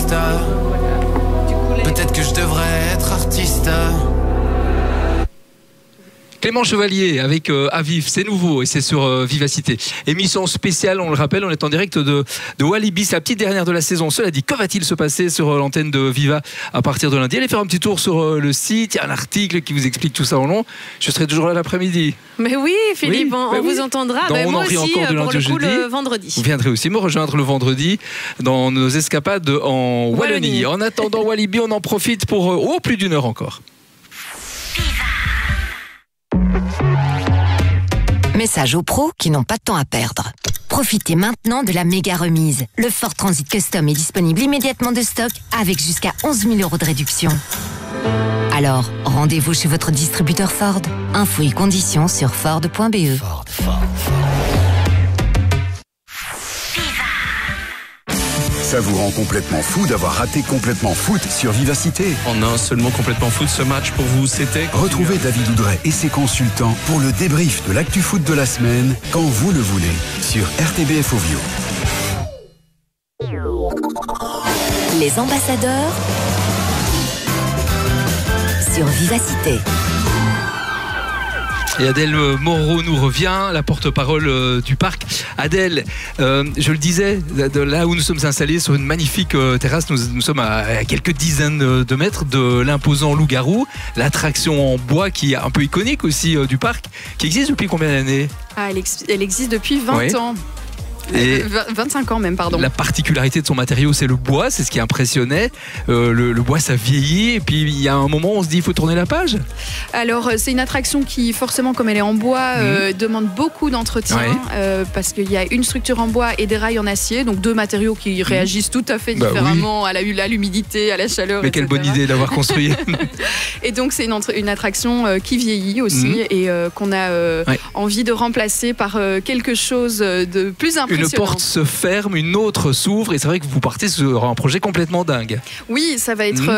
triste. Peut-être que je devrais être artiste. Clément Chevalier avec Aviv, c'est nouveau et c'est sur Vivacité. Émission spéciale, on le rappelle, on est en direct de Walibi, c'est la petite dernière de la saison. Cela dit, que va-t-il se passer sur l'antenne de Viva à partir de lundi? Allez faire un petit tour sur le site, il y a un article qui vous explique tout ça en long. Je serai toujours là l'après-midi. Mais oui, Philippe, oui, on vous entendra. Moi aussi, encore de pour le coup, le vendredi. Vous viendrez aussi me rejoindre le vendredi dans nos escapades en Wallonie. En attendant Walibi, on en profite pour plus d'1 heure encore. Message aux pros qui n'ont pas de temps à perdre. Profitez maintenant de la méga remise. Le Ford Transit Custom est disponible immédiatement de stock avec jusqu'à 11 000 € de réduction. Alors, rendez-vous chez votre distributeur Ford. Infos et conditions sur Ford.be. Ça vous rend complètement fou d'avoir raté Complètement Foot sur Vivacité. En un seul mot, Complètement Foot, ce match pour vous, c'était... Retrouvez David Oudret et ses consultants pour le débrief de l'actu foot de la semaine, quand vous le voulez, sur RTBF Ovio. Les ambassadeurs sur Vivacité. Et Adèle Moreau nous revient, la porte-parole du parc. Adèle, je le disais, de là où nous sommes installés sur une magnifique terrasse, nous sommes à quelques dizaines de mètres de l'imposant Loup-Garou, l'attraction en bois qui est un peu iconique aussi du parc, qui existe depuis combien d'années? Elle existe depuis 20 ans. Et 25 ans même, pardon. La particularité de son matériau, c'est le bois, c'est ce qui impressionnait. Le bois, ça vieillit, et puis il y a un moment où on se dit il faut tourner la page. Alors, c'est une attraction qui, forcément, comme elle est en bois, demande beaucoup d'entretien, parce qu'il y a une structure en bois et des rails en acier, donc deux matériaux qui réagissent tout à fait différemment à l'humidité, à la chaleur. Mais quelle bonne idée d'avoir construit. Et donc, c'est une attraction qui vieillit aussi, et qu'on a envie de remplacer par quelque chose de plus impressionnant. Une porte se ferme, une autre s'ouvre, et c'est vrai que vous partez sur un projet complètement dingue. Oui, ça va être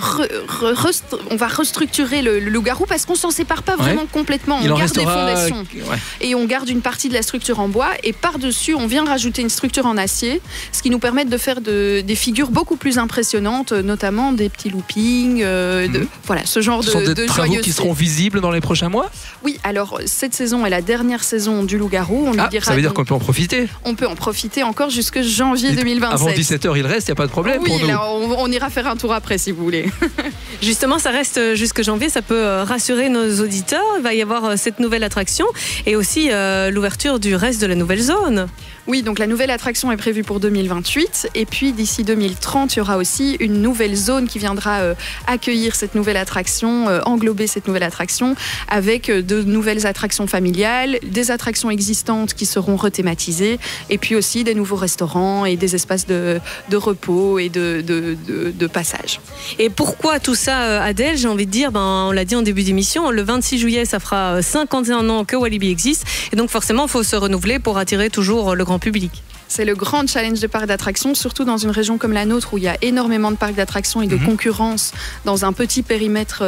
on va restructurer le Loup-Garou parce qu'on s'en sépare pas vraiment complètement. On garde les fondations et on garde une partie de la structure en bois, et par-dessus, on vient rajouter une structure en acier, ce qui nous permet de faire des figures beaucoup plus impressionnantes, notamment des petits loopings, voilà, ce genre de joyeuseté. Travaux qui seront visibles dans les prochains mois? Oui, alors cette saison est la dernière saison du Loup-Garou. Ça veut dire qu'on peut en profiter? On peut en profiter encore jusque janvier 2027. Avant 17h, il reste, il n'y a pas de problème pour nous. Là, on ira faire un tour après si vous voulez. Justement, ça reste jusque janvier, ça peut rassurer nos auditeurs. Il va y avoir cette nouvelle attraction et aussi l'ouverture du reste de la nouvelle zone. Oui, donc la nouvelle attraction est prévue pour 2028, et puis d'ici 2030, il y aura aussi une nouvelle zone qui viendra accueillir cette nouvelle attraction, englober cette nouvelle attraction, avec de nouvelles attractions familiales, des attractions existantes qui seront rethématisées, et puis aussi des nouveaux restaurants et des espaces de repos et de passage. Et pourquoi tout ça, Adèle? J'ai envie de dire, on l'a dit en début d'émission, le 26 juillet, ça fera 51 ans que Walibi existe, et donc forcément, il faut se renouveler pour attirer toujours le grand public. C'est le grand challenge de parcs d'attractions, surtout dans une région comme la nôtre où il y a énormément de parcs d'attractions et de concurrence dans un petit périmètre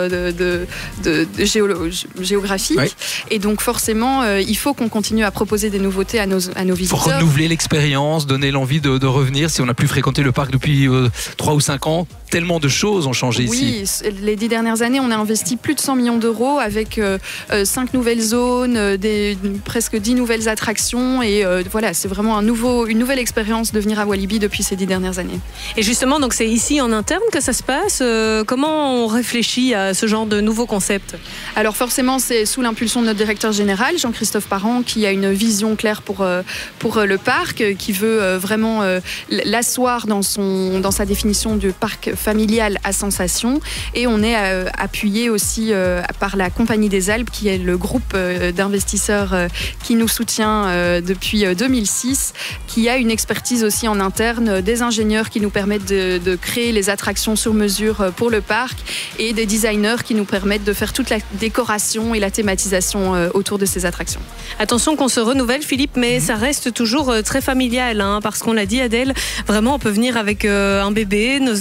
géographique. Oui. Et donc forcément, il faut qu'on continue à proposer des nouveautés à nos visiteurs. Il faut renouveler l'expérience, donner l'envie de revenir. Si on n'a plus fréquenté le parc depuis 3 ou 5 ans, tellement de choses ont changé ici. Oui, les 10 dernières années, on a investi plus de 100 millions d'euros avec 5 nouvelles zones, presque 10 nouvelles attractions. Et voilà, c'est vraiment une nouvelle expérience de venir à Walibi depuis ces 10 dernières années. Et justement, donc c'est ici en interne que ça se passe. Comment on réfléchit à ce genre de nouveaux concepts? Alors forcément, c'est sous l'impulsion de notre directeur général, Jean-Christophe Parent, qui a une vision claire pour le parc, qui veut vraiment l'asseoir dans sa définition du parc familial à sensations. Et on est appuyé aussi par la Compagnie des Alpes, qui est le groupe d'investisseurs qui nous soutient depuis 2006, qui a une expertise aussi en interne, des ingénieurs qui nous permettent de créer les attractions sur mesure pour le parc, et des designers qui nous permettent de faire toute la décoration et la thématisation autour de ces attractions. Attention qu'on se renouvelle, Philippe, mais ça reste toujours très familial, parce qu'on l'a dit, Adèle, vraiment on peut venir avec un bébé, nos enfants,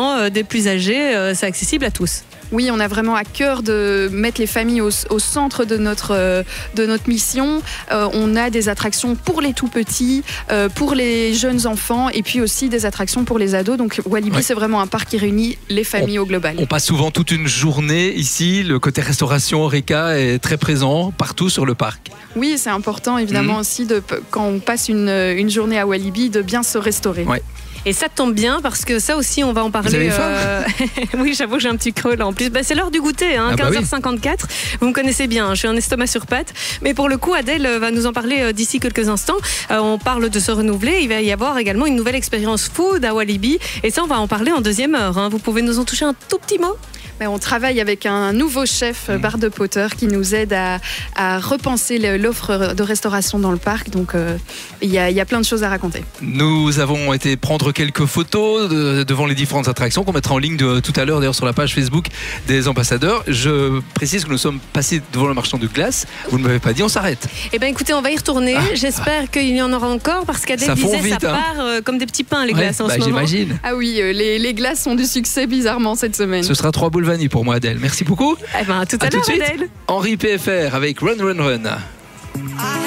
enfants, des plus âgés, c'est accessible à tous. Oui, on a vraiment à cœur de mettre les familles au centre de notre mission. On a des attractions pour les tout petits, pour les jeunes enfants et puis aussi des attractions pour les ados. Donc Walibi, c'est vraiment un parc qui réunit les familles au global. On passe souvent toute une journée ici. Le côté restauration Horeca est très présent partout sur le parc. Oui, c'est important évidemment aussi, quand on passe une journée à Walibi, de bien se restaurer. Ouais. Et ça tombe bien parce que ça aussi on va en parler. Vous avez faim Oui, j'avoue que j'ai un petit creux là en plus. C'est l'heure du goûter, 15h54. Vous me connaissez bien, je suis un estomac sur pattes. Mais pour le coup, Adèle va nous en parler d'ici quelques instants. On parle de se renouveler. Il va y avoir également une nouvelle expérience food à Walibi. Et ça, on va en parler en deuxième heure. Vous pouvez nous en toucher un tout petit mot? On travaille avec un nouveau chef, Bart de Potter, qui nous aide à repenser l'offre de restauration dans le parc. Donc, il y a plein de choses à raconter. Nous avons été prendre quelques photos devant les différentes attractions qu'on mettra en ligne tout à l'heure, d'ailleurs, sur la page Facebook des ambassadeurs. Je précise que nous sommes passés devant le marchand de glace. Vous ne m'avez pas dit, on s'arrête. Eh bien, écoutez, on va y retourner. J'espère qu'il y en aura encore parce qu'Adèle disait vite, ça part comme des petits pains, les glaces en ce moment. J'imagine. Ah oui, les glaces ont du succès bizarrement cette semaine. Ce sera 3 boules vanille pour moi, Adèle. Merci beaucoup. Eh ben, à tout à l'heure, Adèle. Henri PFR avec Run Run Run.